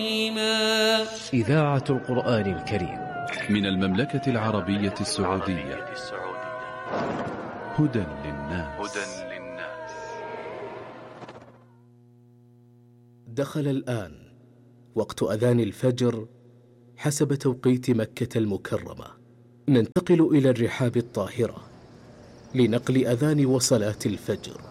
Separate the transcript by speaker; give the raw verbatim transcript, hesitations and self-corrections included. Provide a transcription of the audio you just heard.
Speaker 1: إذاعة القرآن الكريم
Speaker 2: من المملكة العربية السعودية. هدى للناس.
Speaker 3: دخل الآن وقت أذان الفجر حسب توقيت مكة المكرمة. ننتقل إلى الرحاب الطاهرة لنقل أذان وصلاة الفجر.